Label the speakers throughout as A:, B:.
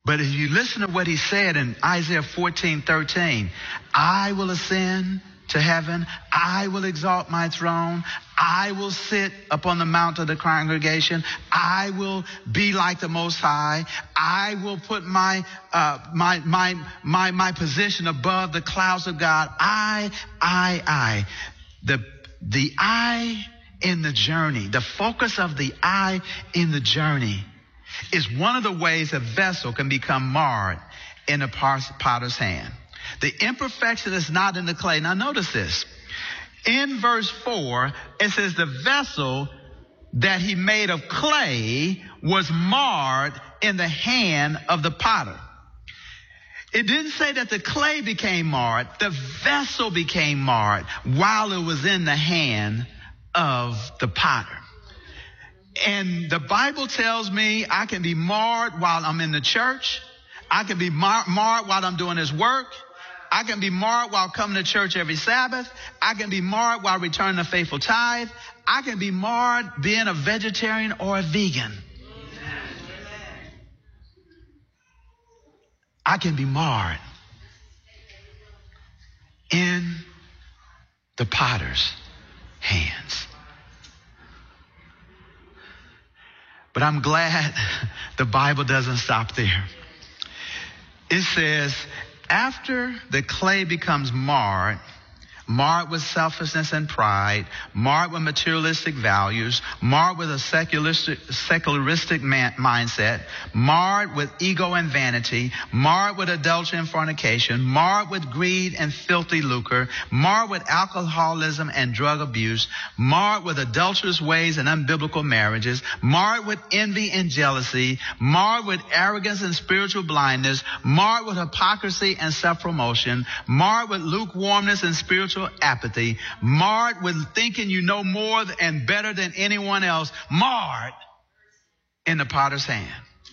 A: But if you listen to what he said in Isaiah 14:13, I will ascend to heaven. I will exalt my throne. I will sit upon the mount of the congregation. I will be like the Most High. I will put my position above the clouds of God. I. The I in the journey, the focus of the I in the journey is one of the ways a vessel can become marred in a potter's hand. The imperfection is not in the clay. Now notice this. In verse 4, it says the vessel that he made of clay was marred in the hand of the potter. It didn't say that the clay became marred. The vessel became marred while it was in the hand of the potter. And the Bible tells me I can be marred while I'm in the church. I can be marred while I'm doing this work. I can be marred while coming to church every Sabbath. I can be marred while returning a faithful tithe. I can be marred being a vegetarian or a vegan. I can be marred in the potter's hands. But I'm glad the Bible doesn't stop there. It says, after the clay becomes marred with selfishness and pride, marred with materialistic values, marred with a secularistic mindset, marred with ego and vanity, marred with adultery and fornication, marred with greed and filthy lucre, marred with alcoholism and drug abuse, marred with adulterous ways and unbiblical marriages, marred with envy and jealousy, marred with arrogance and spiritual blindness, marred with hypocrisy and self-promotion, marred with lukewarmness and spiritual apathy, marred with thinking you know more and better than anyone else, marred in the potter's hand.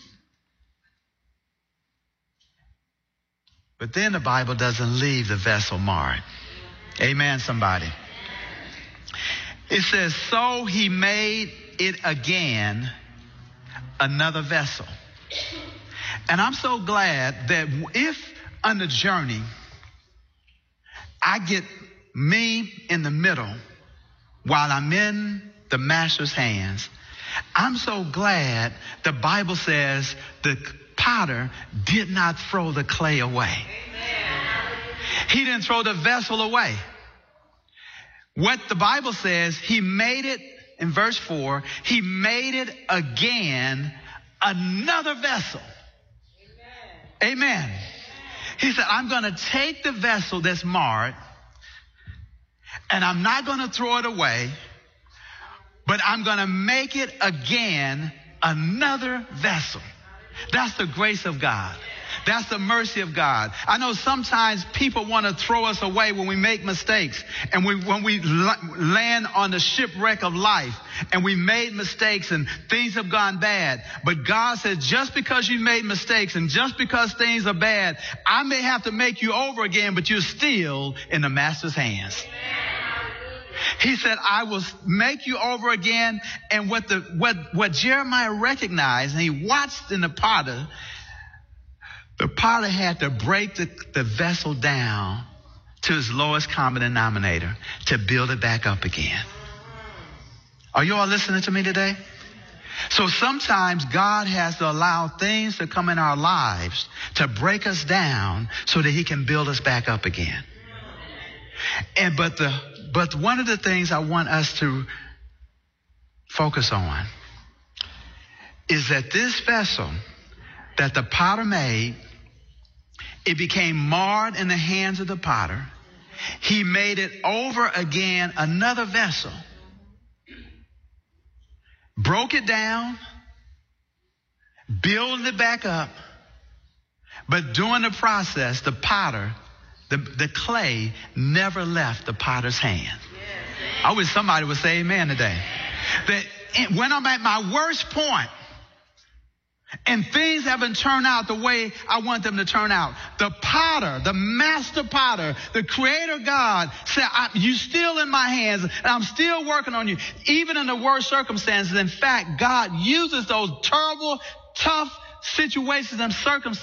A: But then the Bible doesn't leave the vessel marred. Amen, somebody. It says, so he made it again another vessel. And I'm so glad that if on the journey I get me in the middle while I'm in the master's hands, I'm so glad the Bible says the potter did not throw the clay away. Amen. He didn't throw the vessel away. What the Bible says, he made it, in verse 4, he made it again another vessel. Amen. Amen. He said, I'm going to take the vessel that's marred, and I'm not going to throw it away, but I'm going to make it again another vessel. That's the grace of God. That's the mercy of God. I know sometimes people want to throw us away when we make mistakes and when we land on the shipwreck of life and we made mistakes and things have gone bad. But God says, just because you made mistakes and just because things are bad, I may have to make you over again, but you're still in the master's hands. He said, I will make you over again. And what Jeremiah recognized, and he watched in the potter had to break the vessel down to its lowest common denominator to build it back up again. Are you all listening to me today? So sometimes God has to allow things to come in our lives to break us down so that he can build us back up again. But one of the things I want us to focus on is that this vessel that the potter made, it became marred in the hands of the potter. He made it over again another vessel, broke it down, built it back up, but during the process, the potter, the clay never left the potter's hand. I wish somebody would say amen today. That when I'm at my worst point and things haven't turned out the way I want them to turn out, the potter, the master potter, the creator God said, you're still in my hands and I'm still working on you, even in the worst circumstances. In fact, God uses those terrible, tough situations and circumstances